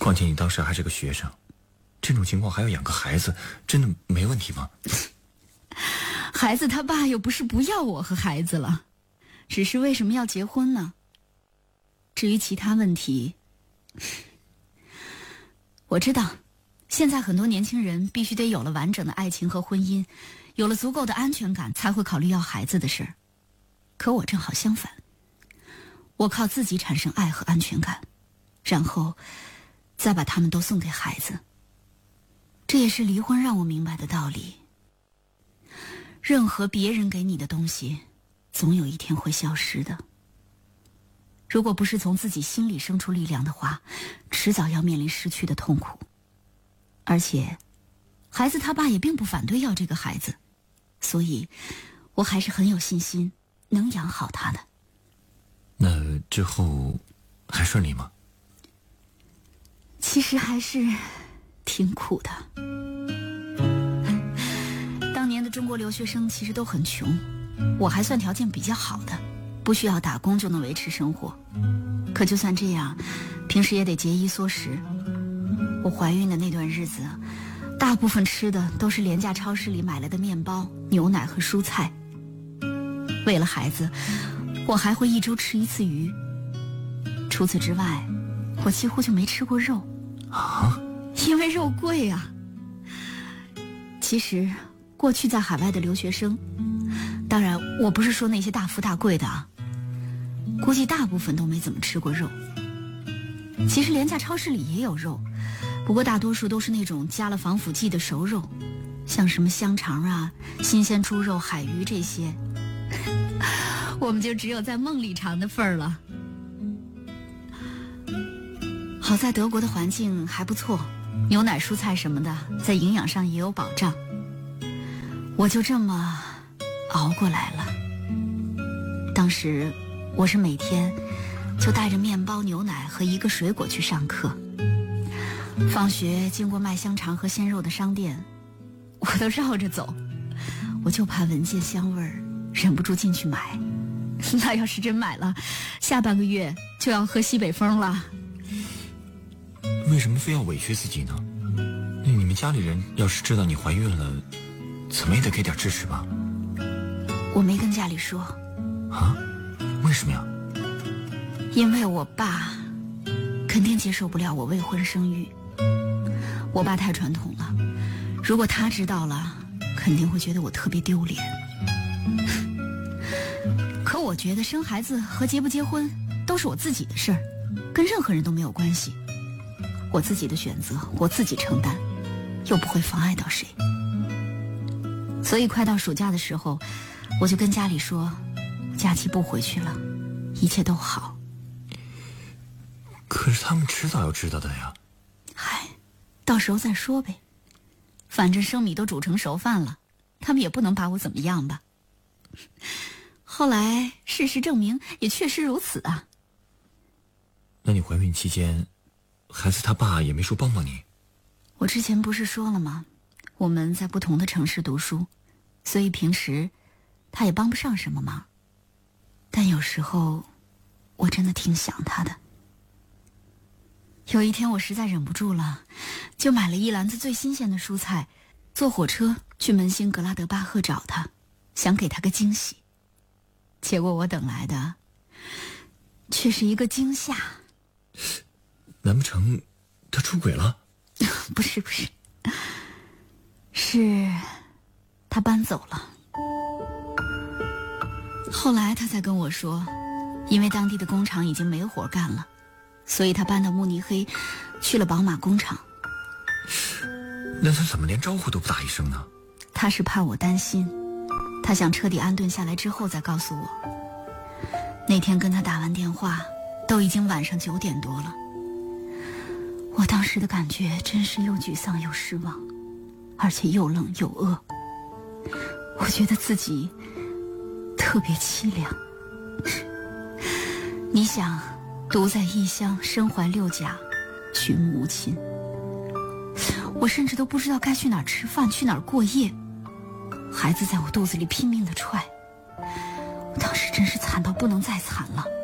况且你当时还是个学生，这种情况还要养个孩子，真的没问题吗？ 孩子他爸又不是不要我和孩子了，只是为什么要结婚呢？至于其他问题，我知道现在很多年轻人必须得有了完整的爱情和婚姻，有了足够的安全感，才会考虑要孩子的事儿。可我正好相反，我靠自己产生爱和安全感，然后再把他们都送给孩子。这也是离婚让我明白的道理。任何别人给你的东西，总有一天会消失的。如果不是从自己心里生出力量的话，迟早要面临失去的痛苦。而且，孩子他爸也并不反对要这个孩子，所以，我还是很有信心能养好他的。 那之后还顺利吗？ 其实还是挺苦的。当年的中国留学生其实都很穷，我还算条件比较好的，不需要打工就能维持生活。可就算这样，平时也得节衣缩食。我怀孕的那段日子，大部分吃的都是廉价超市里买来的面包、牛奶和蔬菜。为了孩子，我还会1周吃1次鱼。除此之外，我几乎就没吃过肉。 啊？ 因为肉贵啊。其实过去在海外的留学生，当然我不是说那些大富大贵的啊，估计大部分都没怎么吃过肉。其实廉价超市里也有肉，不过大多数都是那种加了防腐剂的熟肉，像什么香肠啊、新鲜猪肉、海鱼这些，我们就只有在梦里尝的份儿了。好在德国的环境还不错，牛奶、蔬菜什么的，在营养上也有保障。我就这么熬过来了。当时我是每天就带着面包、牛奶和1个水果去上课。放学经过卖香肠和鲜肉的商店，我都绕着走，我就怕闻见香味儿，忍不住进去买。那要是真买了，下半个月就要喝西北风了。 为什么非要委屈自己呢？那你们家里人要是知道你怀孕了，怎么也得给点支持吧？ 我没跟家里说。 啊？为什么呀？ 因为我爸肯定接受不了我未婚生育。我爸太传统了，如果他知道了，肯定会觉得我特别丢脸。可我觉得生孩子和结不结婚都是我自己的事儿，跟任何人都没有关系。我自己的选择，我自己承担，又不会妨碍到谁。所以快到暑假的时候，我就跟家里说，假期不回去了，一切都好。 可是他们迟早要知道的呀。 嗨，到时候再说呗，反正生米都煮成熟饭了，他们也不能把我怎么样吧。后来事实证明也确实如此啊。 那你怀孕期间，孩子他爸也没说帮帮你？ 我之前不是说了吗，我们在不同的城市读书，所以平时他也帮不上什么忙。但有时候我真的挺想他的。有一天我实在忍不住了，就买了1篮子最新鲜的蔬菜，坐火车去门兴格拉德巴赫找他，想给他个惊喜。结果我等来的却是一个惊吓。 难不成他出轨了？ 不是，是他搬走了。后来他才跟我说，因为当地的工厂已经没活干了，所以他搬到慕尼黑去了宝马工厂。 那他怎么连招呼都不打一声呢？ 他是怕我担心，他想彻底安顿下来之后再告诉我。那天跟他打完电话，都已经晚上9点多了。我当时的感觉真是又沮丧又失望，而且又冷又饿。我觉得自己特别凄凉。你想，独在异乡，身怀6甲，举目无亲，我甚至都不知道该去哪儿吃饭，去哪儿过夜。孩子在我肚子里拼命地踹，我当时真是惨到不能再惨了。